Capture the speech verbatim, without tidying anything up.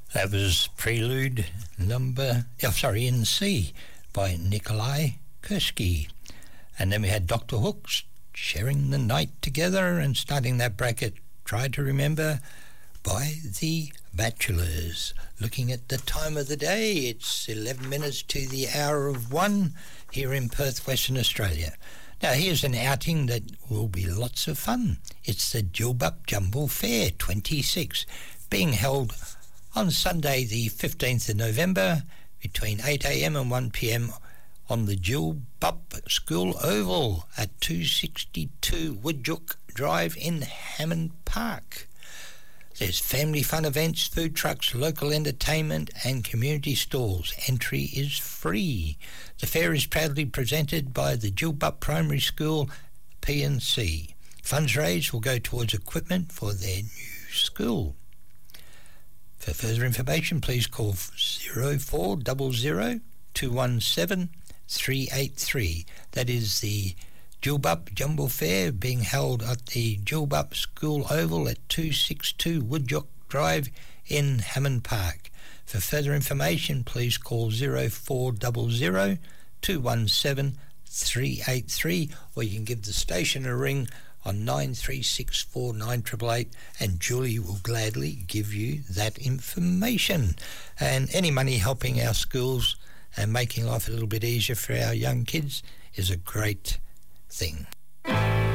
That was Prelude number, oh, sorry, in C by Nikolai Kursky. And then we had Doctor Hooks, Sharing the Night Together, and starting that bracket, Try to Remember by The Bachelors. Looking at the time of the day, it's eleven minutes to the hour of one here in Perth, Western Australia. Now, here's an outing that will be lots of fun. It's the Djulbup Jumble Fair twenty-six, being held on Sunday the fifteenth of November between eight a.m. and one p.m. on the Djulbup School Oval at two sixty-two Woodjook Drive in Hammond Park. There's family fun events, food trucks, local entertainment and community stalls. Entry is free. The fair is proudly presented by the Djulbup Primary School P and C. Funds raised will go towards equipment for their new school. For further information, please call zero four zero zero two one seven three eight three. That is the Djulbup Jumble Fair being held at the Djulbup School Oval at two sixty-two Woodjock Drive in Hammond Park. For further information, please call zero four zero zero two one seven three eight three, or you can give the station a ring on nine three six four nine eight eight eight, and Julie will gladly give you that information. And any money helping our schools and making life a little bit easier for our young kids is a great thing.